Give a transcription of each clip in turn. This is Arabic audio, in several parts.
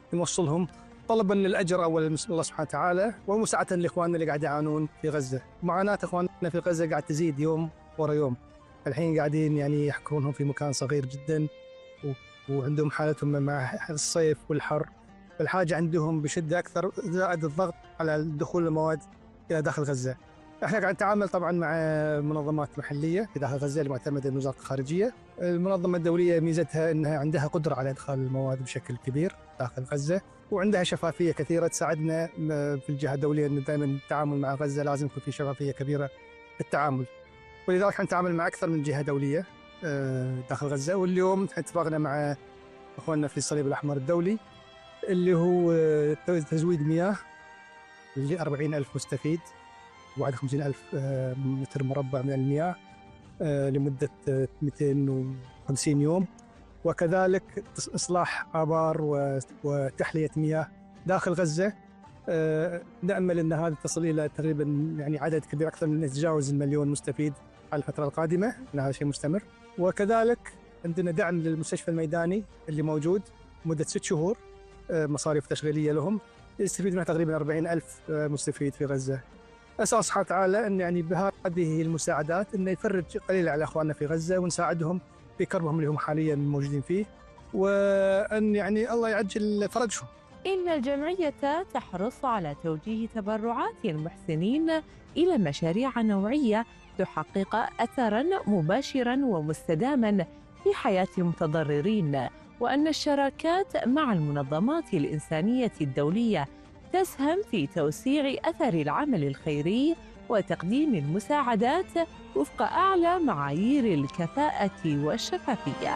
نوصلهم طلبا للأجر أولا من الله سبحانه وتعالى، ومساعدة لإخواننا اللي قاعد يعانون في غزة. معاناة إخواننا في غزة قاعد تزيد يوم ورا يوم. الحين قاعدين يعني يحكرونهم في مكان صغير جدا، وعندهم حالتهم مع الصيف والحر، الحاجة عندهم بشدة أكثر، زائد الضغط على دخول المواد إلى داخل غزة. احنا قاعد نتعامل طبعا مع منظمات محلية في داخل غزة اللي معتمدة من وزارة الخارجية. المنظمة الدولية ميزتها أنها عندها قدرة على إدخال المواد بشكل كبير داخل غزة، وعندها شفافية كثيرة تساعدنا في الجهة الدولية أن دائما التعامل مع غزة لازم يكون في شفافية كبيرة في التعامل، ولذلك نتعامل مع أكثر من جهة دولية داخل غزة. واليوم اتفقنا مع أخواننا في الصليب الأحمر الدولي اللي هو تزويد مياه ل40,000 مستفيد وبعد 50,000 متر مربع من المياه لمدة 250 يوم، وكذلك إصلاح آبار وتحلية مياه داخل غزة. نأمل أن هذا تصل إلى تقريبا يعني عدد كبير أكثر من يتجاوز 1,000,000 مستفيد على الفترة القادمة، أن هذا شيء مستمر. وكذلك عندنا دعم للمستشفى الميداني اللي موجود مدة 6 شهور، مصاريف تشغيلية لهم، يستفيد منها تقريبا 40,000 مستفيد في غزة. أسأل سبحانه وتعالى أن يعني بهذه المساعدات أن يفرج قليلا على أخواننا في غزة ونساعدهم في كربهم اللي هم حاليا موجودين فيه، وأن يعني الله يعجل فرجهم. إن الجمعية تحرص على توجيه تبرعات المحسنين إلى مشاريع نوعية تحقق أثراً مباشراً ومستداماً في حياة المتضررين، وأن الشراكات مع المنظمات الإنسانية الدولية تسهم في توسيع أثر العمل الخيري وتقديم المساعدات وفق أعلى معايير الكفاءة والشفافية.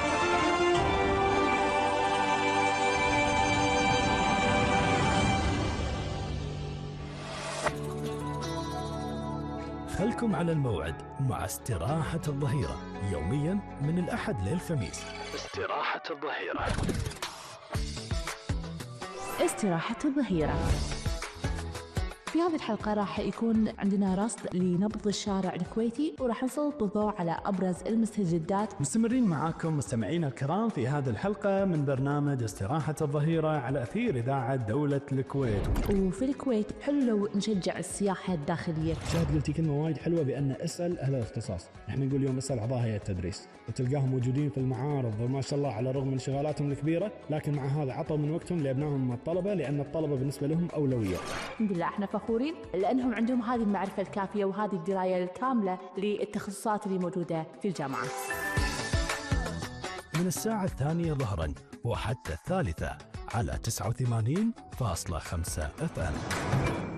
خلكم على الموعد مع استراحة الظهيرة يومياً من الأحد للخميس. استراحة الظهيرة. استراحة الظهيرة. في هذه الحلقة راح يكون عندنا رصد لنبض الشارع الكويتي، وراح نسلط الضوء على أبرز المستجدات. مستمرين معاكم مستمعينا الكرام في هذه الحلقة من برنامج استراحة الظهيرة على أثير إذاعة دولة الكويت. وفي الكويت حلو لو نشجع السياحة الداخلية. شاهد قلتي كلمة وايد حلوة بأن أسأل أهل الاختصاص. احنا نقول يوم أسأل أعضاء هيئة التدريس، وتلقاهم موجودين في المعارض وما شاء الله على الرغم من انشغالاتهم الكبيرة، لكن مع هذا عطوا من وقتهم لأبنائهم الطلبة، لأن الطلبة بالنسبة لهم أولوية. الحمد لله احنا فخورين لأنهم عندهم هذه المعرفة الكافية وهذه الدراية الكاملة للتخصصات اللي موجودة في الجامعة. من الساعة 2 ظهراً وحتى 3 على 89.5 FM.